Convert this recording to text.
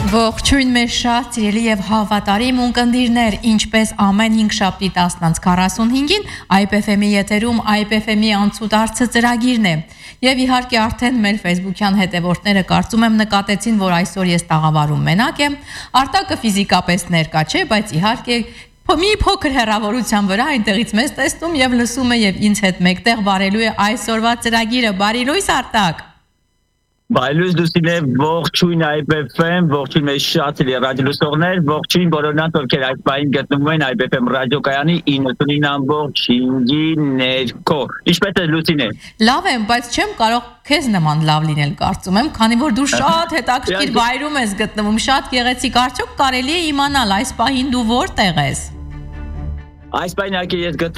Ողջույն մեզ շատ սիրելի եւ հավատարիմ ունկնդիրներ, ինչպես ամեն 5 շաբթի 10:45-ին IPFM-ի եթերում IPFM-ի անցուդարձը ծրագիրն է։ Եվ իհարկե արդեն մեր Facebook-յան հետևորդները կարծում եմ նկատեցին, որ այսօր ես տաղավարում մենակ եմ։ Արտակը ֆիզիկապես ներկա չէ, բայց իհարկե մի փոքր հեռավորության վրա այնտեղից մեզ տեսնում եւ լսում է եւ ինձ հետ մեկտեղ բարելու է այսօրվա ծրագիրը։ Բարի լույս Արտակ։ Բայլուս դուսինե ողջույն IPFM, ողջույն մեզ շատ ռադիոլսողներ, ողջույն բոլորնանց, ովքեր այս պահին գտնվում են IPFM ռադիոկայանի 99.5-ի ներքո։ Ինչպե՞ս է Լուսինե։ Լավ եմ, բայց չեմ կարող քեզ նման լավ լինել, կարծում եմ, քանի որ դու շատ հետաքրքիր վայրում ես գտնվում, շատ գեղեցիկ, արդյոք կարելի է իմանալ այս պահին դու որտեղ ես։ Այս պահին ես